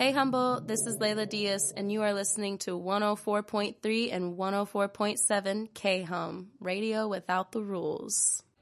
Hey Humboldt, this is Layla Diaz, and you are listening to 104.3 and 104.7 K-Hum, radio without the rules.